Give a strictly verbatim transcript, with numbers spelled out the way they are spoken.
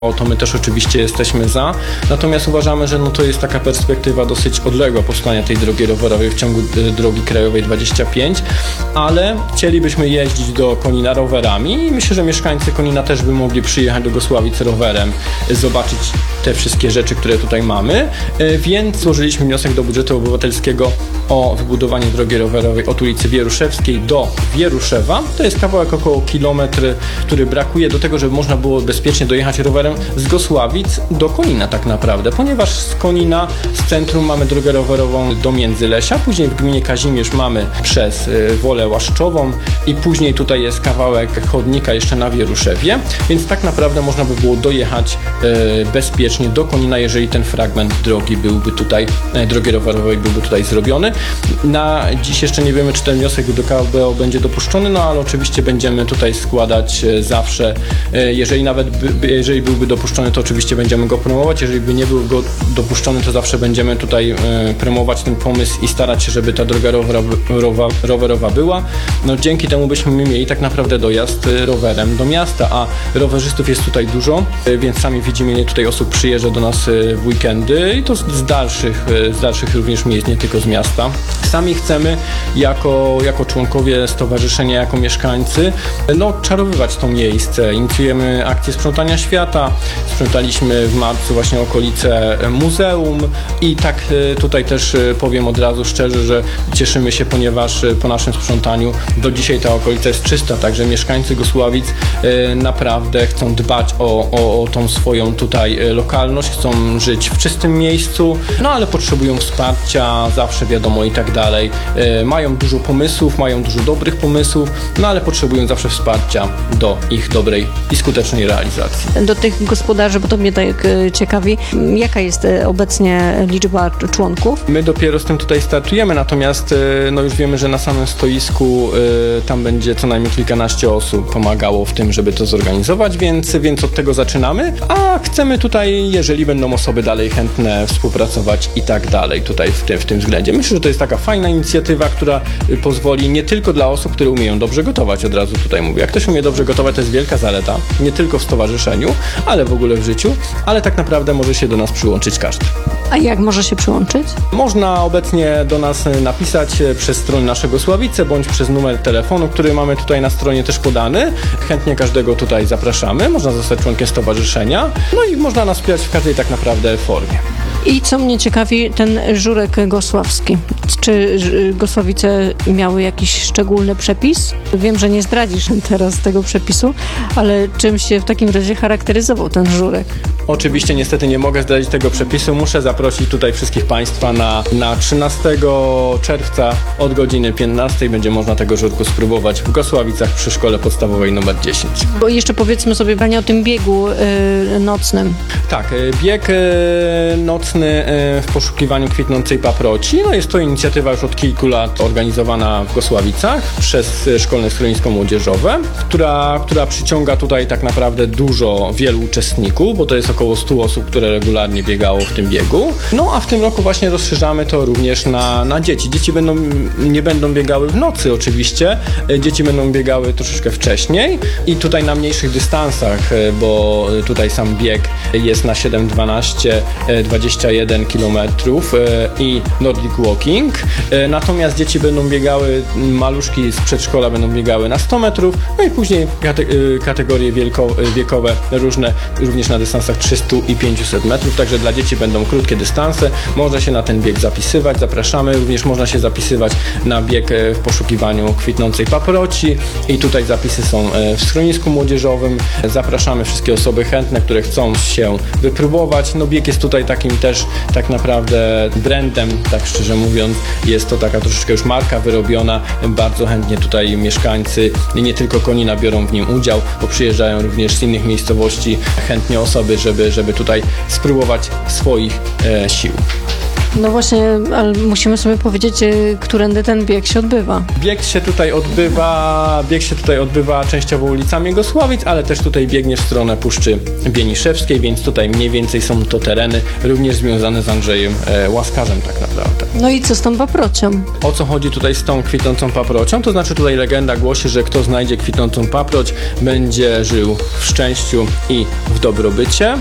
O, to my też oczywiście jesteśmy za, natomiast uważamy, że no to jest taka perspektywa dosyć odległa powstania tej drogi rowerowej w ciągu y, drogi krajowej dwadzieścia pięć, ale chcielibyśmy jeździć do Konina rowerami i myślę, że mieszkańcy Konina też by mogli przyjechać do Gosławic rowerem, y, zobaczyć te wszystkie rzeczy, które tutaj mamy, y, więc złożyliśmy wniosek do budżetu obywatelskiego o wybudowanie drogi rowerowej od ulicy Wieruszewskiej do Wieruszewa. To jest kawałek około kilometr, który brakuje do tego, żeby można było bezpiecznie dojechać rowerem z Gosławic do Konina tak naprawdę, ponieważ z Konina, z centrum mamy drogę rowerową do Międzylesia, później w gminie Kazimierz mamy przez y, Wolę Łaszczową i później tutaj jest kawałek chodnika jeszcze na Wieruszewie, więc tak naprawdę można by było dojechać y, bezpiecznie do Konina, jeżeli ten fragment drogi byłby tutaj, y, drogi rowerowej byłby tutaj zrobiony. Na dziś jeszcze nie wiemy, czy ten wniosek do K B O będzie dopuszczony, no ale oczywiście będziemy tutaj składać y, zawsze, y, jeżeli nawet by, jeżeli byłby dopuszczony, to oczywiście będziemy go promować. Jeżeli by nie był go dopuszczony, to zawsze będziemy tutaj e, promować ten pomysł i starać się, żeby ta droga rowerowa, rowerowa była. No, dzięki temu byśmy mieli tak naprawdę dojazd rowerem do miasta, a rowerzystów jest tutaj dużo, e, więc sami widzimy, ile tutaj osób przyjeżdża do nas e, w weekendy i to z, z dalszych, e, z dalszych również miejsc, nie tylko z miasta. Sami chcemy jako, jako członkowie stowarzyszenia, jako mieszkańcy, no, czarowywać to miejsce. Inicjujemy akcję sprzątania świata. Sprzątaliśmy w marcu właśnie okolice muzeum i tak tutaj też powiem od razu szczerze, że cieszymy się, ponieważ po naszym sprzątaniu do dzisiaj ta okolica jest czysta, także mieszkańcy Gosławic naprawdę chcą dbać o, o, o tą swoją tutaj lokalność, chcą żyć w czystym miejscu, no ale potrzebują wsparcia, zawsze wiadomo i tak dalej. Mają dużo pomysłów, mają dużo dobrych pomysłów, no ale potrzebują zawsze wsparcia do ich dobrej i skutecznej realizacji. Do tych gospodarzy, bo to mnie tak ciekawi, jaka jest obecnie liczba członków? My dopiero z tym tutaj startujemy, natomiast no już wiemy, że na samym stoisku y, tam będzie co najmniej kilkanaście osób pomagało w tym, żeby to zorganizować, więc, więc od tego zaczynamy, a chcemy tutaj, jeżeli będą osoby dalej chętne współpracować i tak dalej tutaj w tym, w tym względzie. Myślę, że to jest taka fajna inicjatywa, która pozwoli nie tylko dla osób, które umieją dobrze gotować, od razu tutaj mówię. Jak ktoś umie dobrze gotować, to jest wielka zaleta, nie tylko w stowarzyszeniu, ale w ogóle w życiu, ale tak naprawdę może się do nas przyłączyć każdy. A jak może się przyłączyć? Można obecnie do nas napisać przez stronę naszego Gosławice, bądź przez numer telefonu, który mamy tutaj na stronie też podany. Chętnie każdego tutaj zapraszamy. Można zostać członkiem stowarzyszenia, no i można nas wspierać w każdej tak naprawdę formie. I co mnie ciekawi, ten żurek gosławski. Czy Gosławice miały jakiś szczególny przepis? Wiem, że nie zdradzisz teraz tego przepisu, ale czym się w takim razie charakteryzował ten żurek? Oczywiście niestety nie mogę zdradzić tego przepisu. Muszę zaprosić tutaj wszystkich Państwa na, na trzynastego czerwca od godziny piętnastej. Będzie można tego żurku spróbować w Gosławicach przy szkole podstawowej numer dziesięć. Bo jeszcze powiedzmy sobie, Panie, o tym biegu yy, nocnym. Tak, bieg yy, nocny w poszukiwaniu kwitnącej paproci. No jest to inicjatywa już od kilku lat organizowana w Gosławicach przez Szkolne Schronisko Młodzieżowe, która, która przyciąga tutaj tak naprawdę dużo, wielu uczestników, bo to jest około stu osób, które regularnie biegało w tym biegu. No a w tym roku właśnie rozszerzamy to również na, na dzieci. Dzieci będą, nie będą biegały w nocy oczywiście, dzieci będą biegały troszeczkę wcześniej i tutaj na mniejszych dystansach, bo tutaj sam bieg jest na siedem, dwanaście, dwadzieścia jeden kilometrów i Nordic Walking. Natomiast dzieci będą biegały, maluszki z przedszkola będą biegały na sto metrów, no i później kate- kategorie wielko- wiekowe różne, również na dystansach trzysta i pięćset metrów, także dla dzieci będą krótkie dystanse. Można się na ten bieg zapisywać, zapraszamy. Również można się zapisywać na bieg w poszukiwaniu kwitnącej paproci i tutaj zapisy są w schronisku młodzieżowym. Zapraszamy wszystkie osoby chętne, które chcą się wypróbować. No bieg jest tutaj takim też tak naprawdę brandem, tak szczerze mówiąc. Jest to taka troszeczkę już marka wyrobiona. Bardzo chętnie tutaj mieszkańcy nie tylko Konina biorą w nim udział, bo przyjeżdżają również z innych miejscowości chętnie osoby, żeby, żeby tutaj spróbować swoich e, sił. No właśnie, ale musimy sobie powiedzieć, y, którędy ten bieg się odbywa. Bieg się tutaj odbywa, bieg się tutaj odbywa częściowo ulicami Gosławic, ale też tutaj biegnie w stronę Puszczy Bieniszewskiej, więc tutaj mniej więcej są to tereny również związane z Andrzejem e, Łaskarzem tak naprawdę. No i co z tą paprocią? O co chodzi tutaj z tą kwitnącą paprocią? To znaczy tutaj legenda głosi, że kto znajdzie kwitnącą paproć, będzie żył w szczęściu i w dobrobycie.